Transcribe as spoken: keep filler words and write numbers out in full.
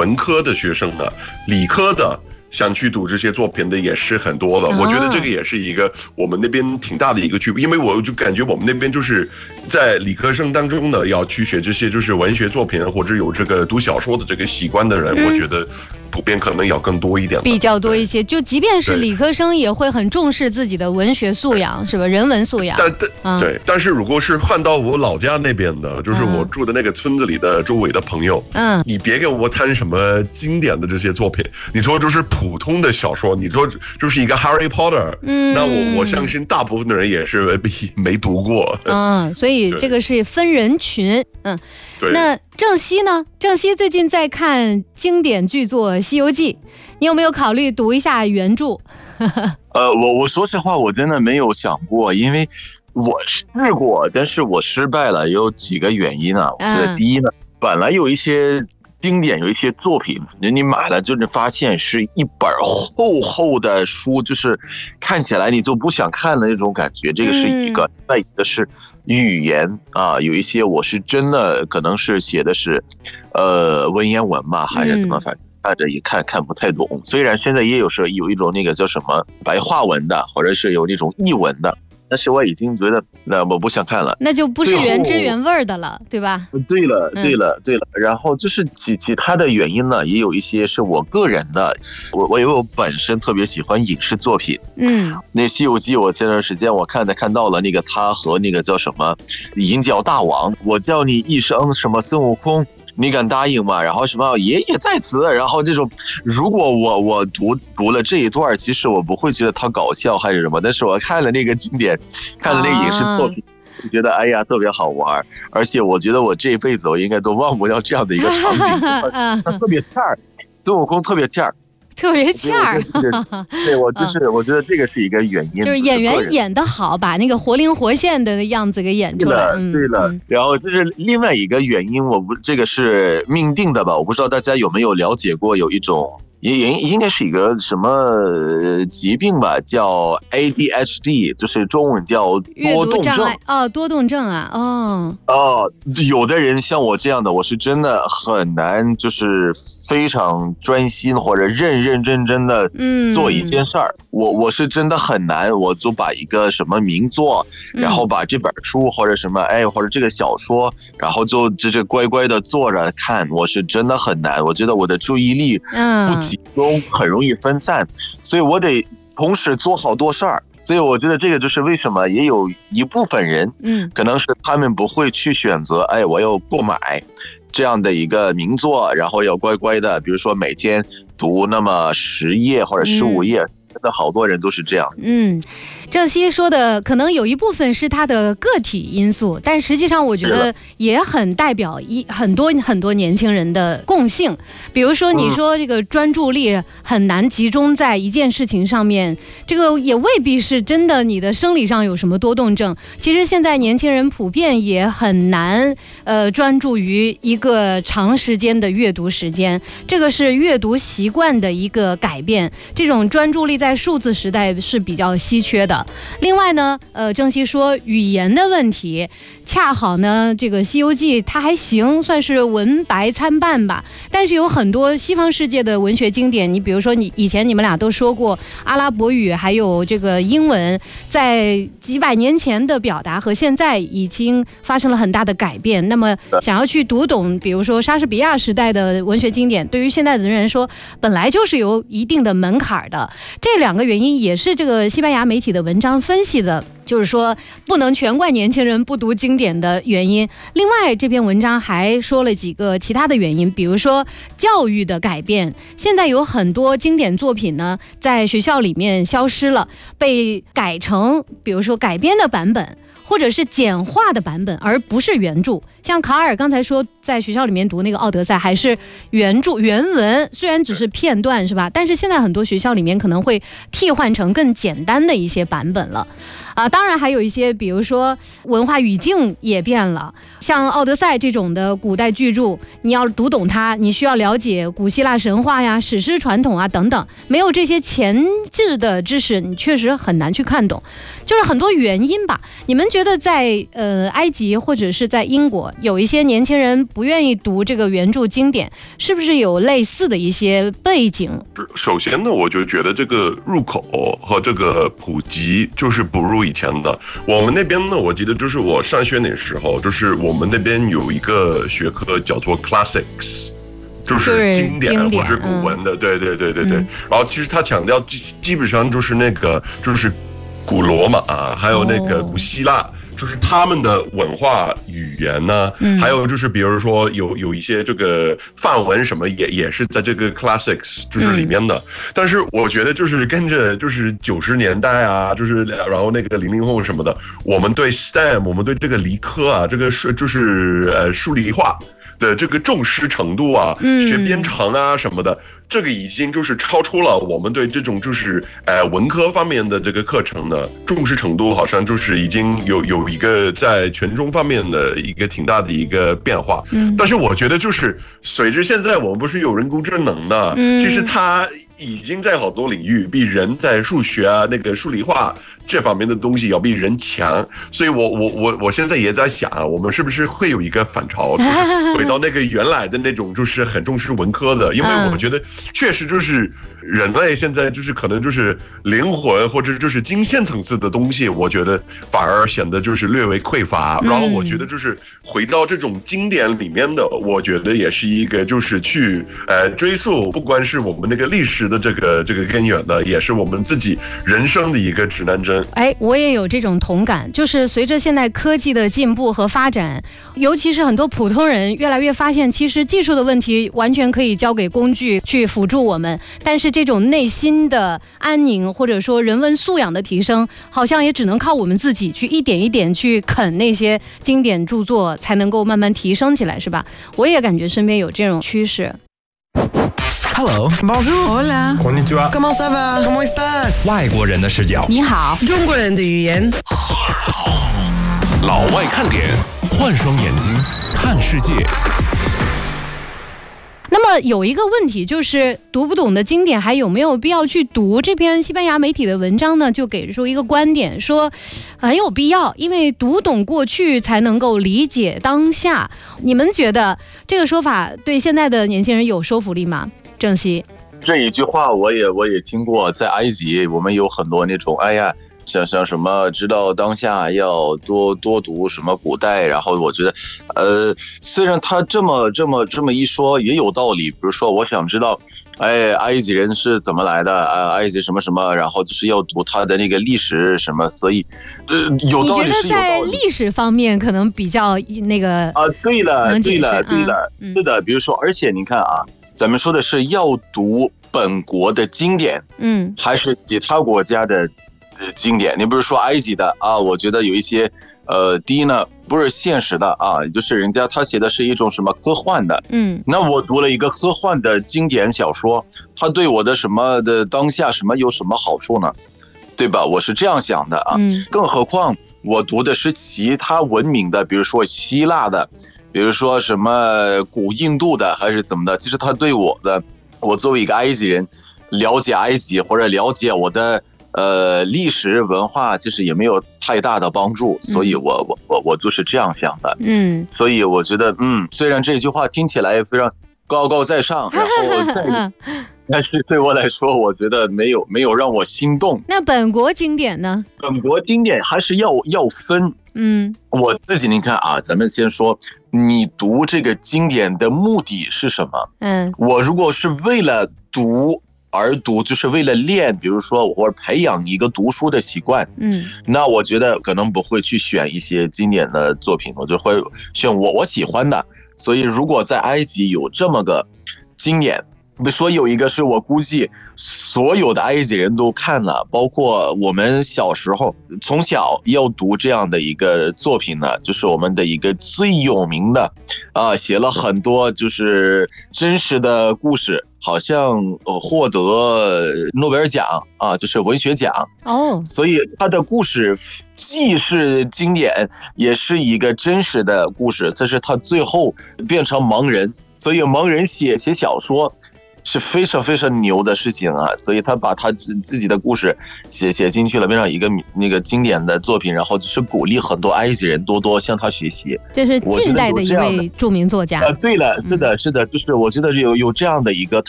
文科的学生呢，理科的想去读这些作品的也是很多的，我觉得这个也是一个我们那边挺大的一个区别，因为我就感觉我们那边就是在理科生当中呢，要去学这些就是文学作品或者有这个读小说的这个习惯的人，嗯、我觉得普遍可能要更多一点， 比较多一些。就即便是理科生，也会很重视自己的文学素养，是吧？人文素养。 但但、嗯、对，但是如果是换到我老家那边的，就是我住的那个村子里的周围的朋友，嗯，你别给我谈什么经典的这些作品，你说就是普通的小说，你说就是一个 Harry Potter， 嗯，那我我相信大部分的人也是没读过， 嗯，所以这个是分人群，嗯。那郑希呢？郑希最近在看经典巨作《西游记》，你有没有考虑读一下原著？ 呃，我我说实话，我真的没有想过，因为我试过，但是我失败了，有几个原因啊。是第一呢，本来有一些经典，有一些作品，你买了就是发现是一本厚厚的书，就是看起来你就不想看的那种感觉，这个是一个。再一个是语言啊，有一些我是真的可能是写的是，呃，文言文嘛，还是什么，反正看着也看看不太懂。虽然现在也有是有一种那个叫什么白话文的，或者是有那种译文的。但是我已经觉得，那我不想看了， 那就不是原汁原味的了，对吧？ 对了，对了，对了。然后就是其其他的原因呢，也有一些是我个人的。我我因为我本身特别喜欢影视作品，嗯，那《西游记》我前段时间我看的看到了那个他和那个叫什么银角大王，我叫你一声什么孙悟空。你敢答应吗？然后什么爷爷在此，然后这种，如果我我读读了这一段，其实我不会觉得它搞笑还是什么，但是我看了那个经典，看了那个影视作品，就觉得哎呀特别好玩，而且我觉得我这一辈子我应该都忘不了这样的一个场景，它特别欠儿，孙悟空特别欠儿。 特别欠儿， 对，我就是、嗯、我觉得这个是一个原因， 就是演员演得好，把那个活灵活现的样子给演出来。 对了，嗯、然后就是另外一个原因，我不这个是命定的吧？我不知道大家有没有了解过，有一种。也也应该是一个什么疾病吧，叫 A D H D， 就是中文叫多动症。 哦，多动症啊，哦。 哦，有的人像我这样的，我是真的很难，就是非常专心或者认认真真的做一件事儿。嗯、我我是真的很难，我就把一个什么名作，然后把这本书或者什么哎或者这个小说，然后就这这乖乖的坐着看，我是真的很难。我觉得我的注意力不集中，很容易分散，所以我得同时做好多事儿。所以我觉得这个就是为什么也有一部分人，嗯，可能是他们不会去选择，哎，我要购买这样的一个名作，然后要乖乖的，比如说每天读那么十页或者十五页。嗯真的好多人都是这样。 嗯，郑希说的可能有一部分是他的个体因素，但实际上我觉得也很代表一很多很多年轻人的共性。比如说你说这个专注力很难集中在一件事情上面，这个也未必是真的你的生理上有什么多动症。其实现在年轻人普遍也很难呃专注于一个长时间的阅读时间，这个是阅读习惯的一个改变。这种专注力在数字时代是比较稀缺的。另外呢，呃，郑希说语言的问题，恰好呢，这个《西游记》它还行，算是文白参半吧。但是有很多西方世界的文学经典，你比如说你以前你们俩都说过阿拉伯语还有这个英文，在几百年前的表达和现在已经发生了很大的改变。那么想要去读懂，比如说莎士比亚时代的文学经典，对于现在的人来说，本来就是有一定的门槛的。这两个原因也是这个西班牙媒体的文章分析的，就是说不能全怪年轻人不读经典的原因。另外这篇文章还说了几个其他的原因，比如说教育的改变，现在有很多经典作品呢在学校里面消失了，被改成比如说改编的版本，或者是简化的版本，而不是原著。像卡尔刚才说在学校里面读那个《奥德赛》还是原著原文，虽然只是片段是吧，但是现在很多学校里面可能会替换成更简单的一些版本了。 啊。当然还有一些，比如说文化语境也变了，像《奥德赛》这种的古代巨著，你要读懂它，你需要了解古希腊神话呀、史诗传统啊等等，没有这些前置的知识，你确实很难去看懂，就是很多原因吧。你们觉得在呃埃及或者是在英国，有一些年轻人不愿意读这个原著经典，是不是有类似的一些背景？ 首先呢，我就觉得这个入口和这个普及就是不如以前的。我们那边呢，我记得就是我上学那时候，就是我们那边有一个学科叫做 classics。就是经典或者古文的，对对对对对。然后其实他强调基基本上就是那个就是古罗马啊，还有那个古希腊，就是他们的文化语言呢，还有就是比如说有有一些这个范文什么也也是在这个 classics 就是里面的。但是我觉得就是跟着就是九十年代啊，就是然后那个零零后什么的，我们对 S T E M， 我们对这个理科啊，这个是就是呃数理化的这个重视程度啊，学编程啊什么的，这个已经就是超出了我们对这种就是呃文科方面的这个课程的重视程度，好像就是已经有有一个在权重方面的一个挺大的一个变化。嗯，但是我觉得就是随着现在我们不是有人工智能呢，嗯，其实它已经在好多领域比人在数学啊那个数理化这方面的东西要比人强，所以我我我我现在也在想啊，我们是不是会有一个反潮，就是回到那个原来的那种就是很重视文科的，因为我觉得确实就是人类现在就是可能就是灵魂或者就是精神层次的东西，我觉得反而显得就是略微匮乏。然后我觉得就是回到这种经典里面的，我觉得也是一个就是去呃追溯，不管是我们那个历史的这个这个根源的，也是我们自己人生的一个指南针。 哎，我也有这种同感，就是随着现在科技的进步和发展，尤其是很多普通人越来越发现，其实技术的问题完全可以交给工具去辅助我们，但是这种内心的安宁或者说人文素养的提升，好像也只能靠我们自己去一点一点去啃那些经典著作，才能够慢慢提升起来，是吧？我也感觉身边有这种趋势。 Hello, Bonjour, Hola, Konnichiwa, Comment ça va? Comment estás? 外国人的视角， 你好，中国人的语言。 老外看点，换双眼睛看世界。 那么有一个问题就是读不懂的经典还有没有必要去读？这篇西班牙媒体的文章呢，就给出一个观点，说很有必要，因为读懂过去才能够理解当下。你们觉得这个说法对现在的年轻人有说服力吗？郑希， 这一句话我也我也听过，在埃及我们有很多那种，哎呀。像像什么知道当下要多多读什么古代，然后我觉得，呃，虽然他这么这么这么一说也有道理，比如说我想知道，哎，埃及人是怎么来的啊？埃及什么什么，然后就是要读他的那个历史什么，所以，呃，有道理是有道理。 你觉得在历史方面可能比较那个啊？对了，对了，对了， 嗯、 是的，比如说，而且你看啊，咱们说的是要读本国的经典，嗯，还是其他国家的。经典，你不是说埃及的啊？我觉得有一些，呃，第一呢，不是现实的啊，就是人家他写的是一种什么科幻的，嗯，那我读了一个科幻的经典小说，它对我的什么的当下什么有什么好处呢？对吧？我是这样想的啊，嗯，更何况我读的是其他文明的，比如说希腊的，比如说什么古印度的，还是怎么的？其实他对我的，我作为一个埃及人，了解埃及或者了解我的。呃，历史文化其实也没有太大的帮助，所以我我我我就是这样想的，嗯，所以我觉得，嗯，虽然这句话听起来非常高高在上，然后在，但是对我来说，我觉得没有没有让我心动。 那本国经典呢？ 本国经典还是要要分，嗯，我自己你看啊，咱们先说，你读这个经典的目的是什么？嗯，我如果是为了读。而读就是为了练，比如说我培养一个读书的习惯，嗯，那我觉得可能不会去选一些经典的作品，我就会选我我喜欢的。所以如果在埃及有这么个经典， 说有一个是我估计所有的埃及人都看了，包括我们小时候从小要读这样的一个作品呢，就是我们的一个最有名的啊，写了很多就是真实的故事，好像获得诺贝尔奖啊，就是文学奖哦， 所以他的故事既是经典，也是一个真实的故事。这是他最后变成盲人，所以盲人写写小说是非常非常牛的事情啊！所以他把他自自己的故事写写进去了，变成一个那个经典的作品，然后就是鼓励很多埃及人多多向他学习。 这是近代的一位著名作家。 呃，对了，是的，是的，就是我觉得有有这样的一个